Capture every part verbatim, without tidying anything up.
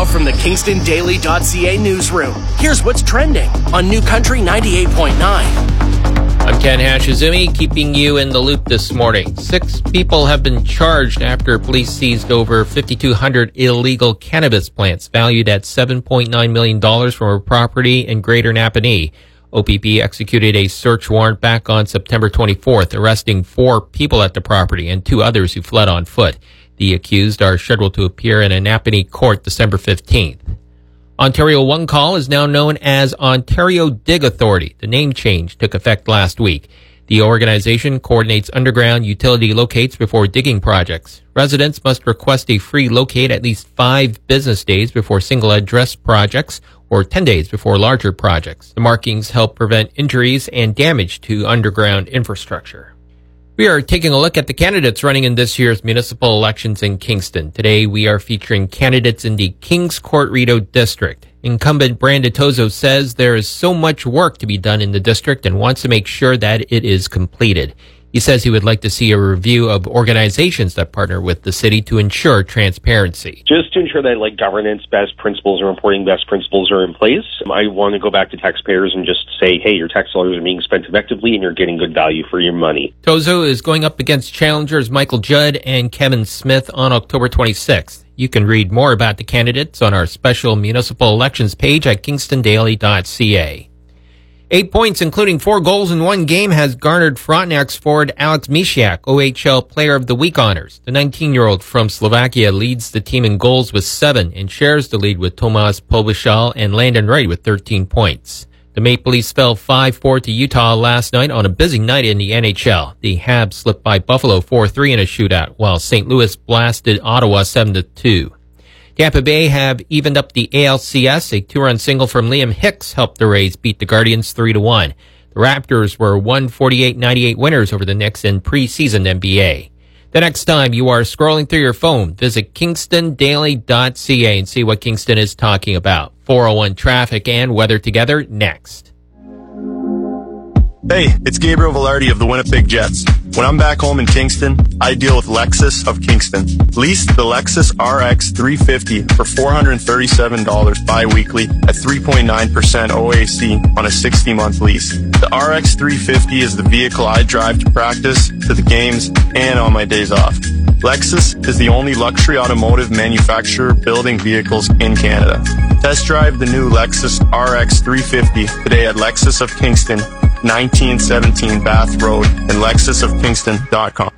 from the Kingston Daily dot C A newsroom. Here's what's trending on New Country ninety-eight point nine. I'm Ken Hashizumi, keeping you in the loop this morning. Six people have been charged after police seized over five thousand two hundred illegal cannabis plants valued at seven point nine million dollars from a property in Greater Napanee. O P P executed a search warrant back on September twenty-fourth, arresting four people at the property and two others who fled on foot. The accused are scheduled to appear in a Napanee court December fifteenth. Ontario One Call is now known as Ontario Dig Authority. The name change took effect last week. The organization coordinates underground utility locates before digging projects. Residents must request a free locate at least five business days before single address projects or ten days before larger projects. The markings help prevent injuries and damage to underground infrastructure. We are taking a look at the candidates running in this year's municipal elections in Kingston. Today, we are featuring candidates in the Kings Court Rideau District. Incumbent Brandon Tozo says there is so much work to be done in the district and wants to make sure that it is completed. He says he would like to see a review of organizations that partner with the city to ensure transparency. Just to ensure that, like, governance best principles or reporting best principles are in place. I want to go back to taxpayers and just say, hey, your tax dollars are being spent effectively and you're getting good value for your money. Tozo is going up against challengers Michael Judd and Kevin Smith on October twenty-sixth. You can read more about the candidates on our special municipal elections page at kingston daily dot c a. Eight points, including four goals in one game, has garnered Frontenac's forward Alex Misiak O H L Player of the Week honors. The nineteen-year-old from Slovakia leads the team in goals with seven and shares the lead with Tomas Pobischal and Landon Wright with thirteen points. The Maple Leafs fell five four to Utah last night on a busy night in the N H L. The Habs slipped by Buffalo four three in a shootout, while Saint Louis blasted Ottawa seven to two. Tampa Bay have evened up the A L C S. A two-run single from Liam Hicks helped the Rays beat the Guardians three to one. The Raptors were one forty-eight ninety-eight winners over the Knicks in preseason N B A. The next time you are scrolling through your phone, visit kingston daily dot c a and see what Kingston is talking about. four oh one traffic and weather together next. Hey, it's Gabriel Velarde of the Winnipeg Jets. When I'm back home in Kingston, I deal with Lexus of Kingston. Lease the Lexus R X three fifty for four hundred thirty-seven dollars bi-weekly at three point nine percent O A C on a sixty-month lease. The R X three fifty is the vehicle I drive to practice, to the games, and on my days off. Lexus is the only luxury automotive manufacturer building vehicles in Canada. Test drive the new Lexus R X three fifty today at Lexus of Kingston, nineteen seventeen Bath Road, and lexus of kingston dot com.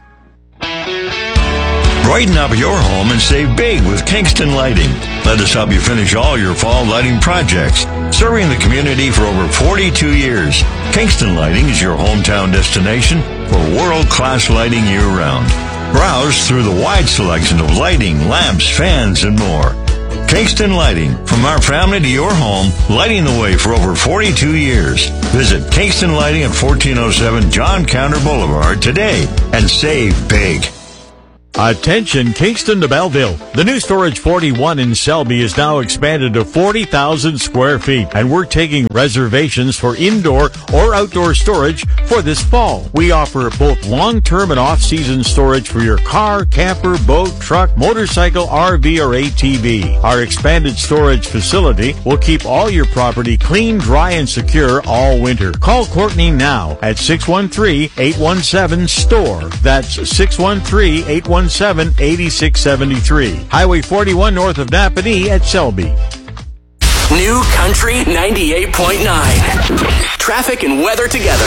Brighten up your home and save big with Kingston Lighting. Let us help you finish all your fall lighting projects. Serving the community for over forty-two years, Kingston Lighting is your hometown destination for world-class lighting year-round. Browse through the wide selection of lighting, lamps, fans, and more. Kingston Lighting, from our family to your home, lighting the way for over forty-two years. Visit Kingston Lighting at fourteen oh seven John Counter Boulevard today and save big. Attention Kingston to Belleville. The new Storage forty-one in Selby is now expanded to forty thousand square feet, and we're taking reservations for indoor or outdoor storage for this fall. We offer both long-term and off-season storage for your car, camper, boat, truck, motorcycle, R V, or A T V. Our expanded storage facility will keep all your property clean, dry, and secure all winter. Call Courtney now at six one three, eight one seven, S T O R E. That's six one three, eight one seven, eight six seven three. Highway forty-one north of Napanee at Selby. New Country ninety-eight point nine. Traffic and weather together.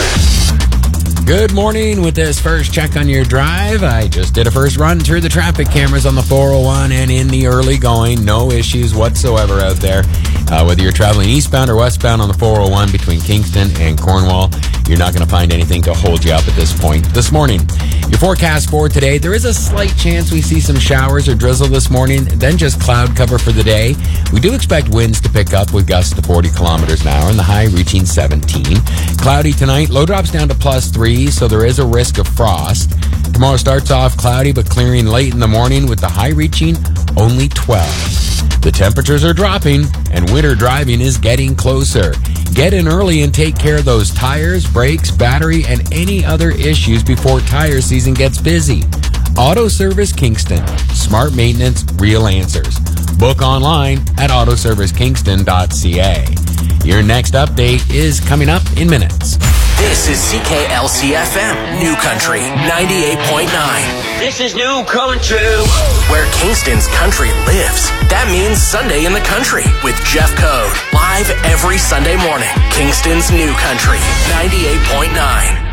Good morning. With this first check on your drive, I just did a first run through the traffic cameras on the four oh one and in the early going. No issues whatsoever out there. Uh, whether you're traveling eastbound or westbound on the four oh one between Kingston and Cornwall, you're not going to find anything to hold you up at this point this morning. Your forecast for today, there is a slight chance we see some showers or drizzle this morning, then just cloud cover for the day. We do expect winds to pick up with gusts to forty kilometers an hour and the high reaching seventeen. Cloudy tonight, low drops down to plus three, so there is a risk of frost. Tomorrow starts off cloudy but clearing late in the morning with the high reaching only twelve. The temperatures are dropping and winter driving is getting closer. Get in early and take care of those tires, brakes, battery, and any other issues before tire season gets busy. Auto Service Kingston. Smart maintenance, real answers. Book online at auto service kingston dot c a. Your next update is coming up in minutes. This is C K L C F M, New Country ninety-eight point nine. This is New Country, where Kingston's country lives. That means Sunday in the Country with Jeff Code. Live every Sunday morning. Kingston's New Country ninety-eight point nine.